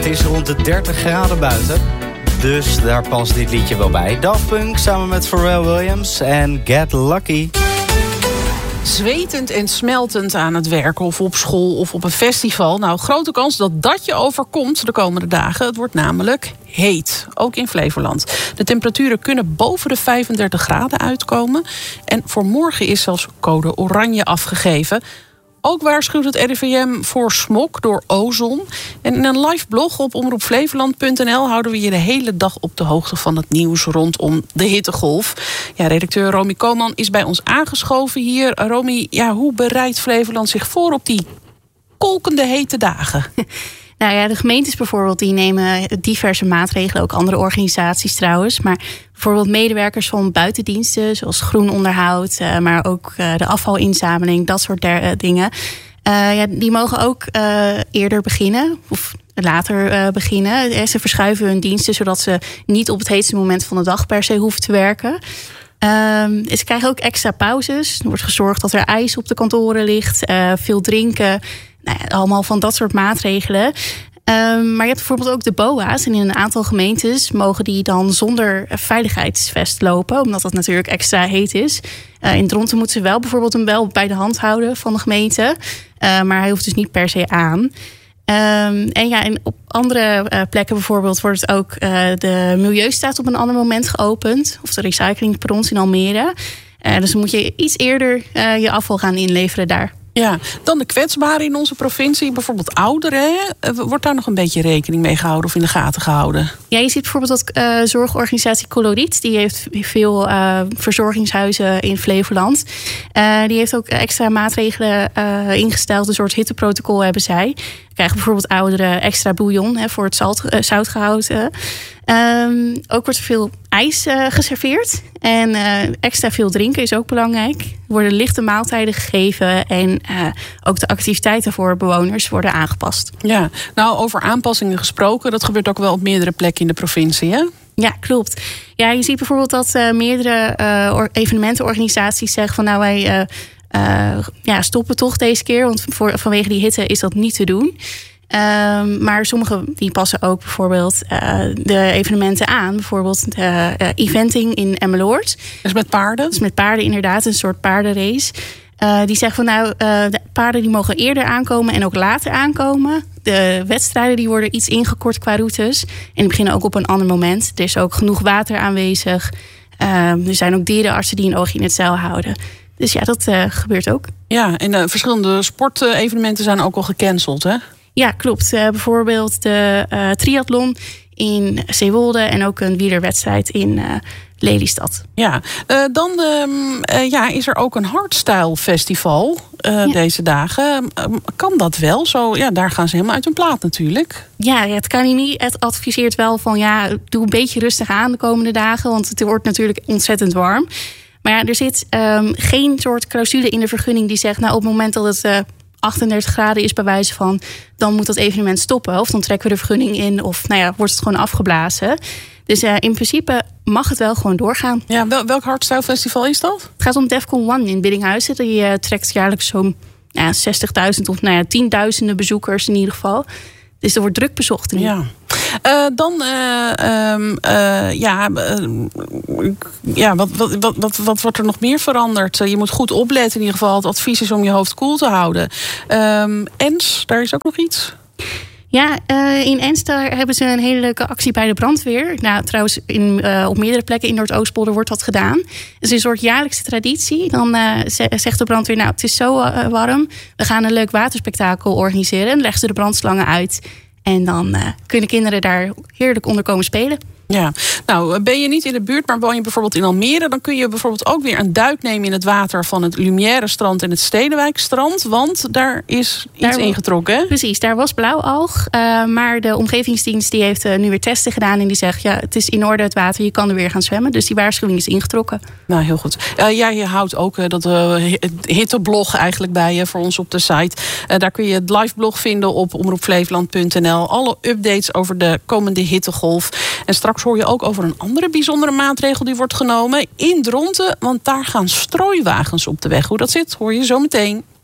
is rond de 30 graden buiten. Dus daar past dit liedje wel bij. Daft Punk samen met Pharrell Williams en Get Lucky. Zwetend en smeltend aan het werk of op school of op een festival. Nou, grote kans dat je overkomt de komende dagen. Het wordt namelijk heet, ook in Flevoland. De temperaturen kunnen boven de 35 graden uitkomen. En voor morgen is zelfs code oranje afgegeven. Ook waarschuwt het RIVM voor smog door ozon. En in een live blog op omroepflevoland.nl houden we je de hele dag op de hoogte van het nieuws rondom de hittegolf. Ja, redacteur Romy Koman is bij ons aangeschoven hier. Romy, hoe bereidt Flevoland zich voor op die kolkende hete dagen? Nou ja, de gemeentes bijvoorbeeld, die nemen diverse maatregelen. Ook andere organisaties trouwens. Maar bijvoorbeeld medewerkers van buitendiensten, zoals groen onderhoud, maar ook de afvalinzameling, dat soort dingen. Die mogen ook eerder beginnen of later beginnen. Ze verschuiven hun diensten, zodat ze niet op het heetste moment van de dag per se hoeven te werken. Ze krijgen ook extra pauzes. Er wordt gezorgd dat er ijs op de kantoren ligt, veel drinken. Nou ja, allemaal van dat soort maatregelen. Maar je hebt bijvoorbeeld ook de BOA's. En in een aantal gemeentes mogen die dan zonder veiligheidsvest lopen. Omdat dat natuurlijk extra heet is. In Dronten moeten ze wel bijvoorbeeld een bel bij de hand houden van de gemeente. Maar hij hoeft dus niet per se aan. En op andere plekken bijvoorbeeld wordt het ook de Milieustaat op een ander moment geopend. Of de recyclingperrons in Almere. Dus dan moet je iets eerder je afval gaan inleveren daar. Ja, dan de kwetsbaren in onze provincie, bijvoorbeeld ouderen. Wordt daar nog een beetje rekening mee gehouden of in de gaten gehouden? Ja, je ziet bijvoorbeeld dat zorgorganisatie Coloriet, die heeft veel verzorgingshuizen in Flevoland. Die heeft ook extra maatregelen ingesteld, een soort hitteprotocol hebben zij. Krijgen bijvoorbeeld ouderen extra bouillon voor het zoutgehouden. Ook wordt er veel ijs geserveerd. En extra veel drinken is ook belangrijk. Er worden lichte maaltijden gegeven. En ook de activiteiten voor bewoners worden aangepast. Ja, nou over aanpassingen gesproken. Dat gebeurt ook wel op meerdere plekken in de provincie, hè? Ja, klopt. Ja, je ziet bijvoorbeeld dat meerdere evenementenorganisaties zeggen van nou wij stoppen toch deze keer. Want vanwege die hitte is dat niet te doen. Maar sommige die passen ook bijvoorbeeld de evenementen aan. Bijvoorbeeld de eventing in Emmeloord. Dat is met paarden? Dat is met paarden inderdaad, een soort paardenrace. Die zeggen van de paarden die mogen eerder aankomen en ook later aankomen. De wedstrijden die worden iets ingekort qua routes. En die beginnen ook op een ander moment. Er is ook genoeg water aanwezig. Er zijn ook dierenartsen die een oogje in het zeil houden. Dus ja, dat gebeurt ook. Ja, en verschillende sportevenementen zijn ook al gecanceld, hè? Ja, klopt. Bijvoorbeeld de triathlon in Zeewolde en ook een wielerwedstrijd in Lelystad. Ja, dan is er ook een hardstyle festival deze dagen. Kan dat wel? Zo, ja, daar gaan ze helemaal uit hun plaat natuurlijk. Ja, het KNMI het adviseert wel van doe een beetje rustig aan de komende dagen, want het wordt natuurlijk ontzettend warm. Maar ja, er zit geen soort clausule in de vergunning die zegt op het moment dat het 38 graden is bij wijze van, dan moet dat evenement stoppen. Of dan trekken we de vergunning in of wordt het gewoon afgeblazen. Dus in principe mag het wel gewoon doorgaan. Ja, welk hardstyle festival is dat? Het gaat om Defcon 1 in Biddinghuizen. Die trekt jaarlijks zo'n 60.000 of tienduizenden bezoekers in ieder geval. Dus er wordt druk bezocht. Ja. Wat wordt er nog meer veranderd? Je moet goed opletten in ieder geval. Het advies is om je hoofd koel te houden. Ens, daar is ook nog iets? Ja, in Ens hebben ze een hele leuke actie bij de brandweer. Nou, trouwens, op meerdere plekken in Noordoostpolder wordt dat gedaan. Het is een soort jaarlijkse traditie. Dan zegt de brandweer, het is zo warm. We gaan een leuk waterspektakel organiseren. En leggen ze de brandslangen uit. En dan kunnen kinderen daar heerlijk onder komen spelen. Ja, nou ben je niet in de buurt, maar woon je bijvoorbeeld in Almere, dan kun je bijvoorbeeld ook weer een duik nemen in het water van het Lumière-strand en het Stedenwijkstrand, want daar is iets ingetrokken. Hè? Precies, daar was blauwalg, maar de omgevingsdienst die heeft nu weer testen gedaan en die zegt het is in orde het water, je kan er weer gaan zwemmen, dus die waarschuwing is ingetrokken. Nou, heel goed. Je houdt ook dat hitteblog eigenlijk bij je voor ons op de site. Daar kun je het live blog vinden op omroepflevoland.nl. Alle updates over de komende hittegolf. En straks hoor je ook over een andere bijzondere maatregel die wordt genomen in Dronten, want daar gaan strooiwagens op de weg. Hoe dat zit, hoor je zo meteen.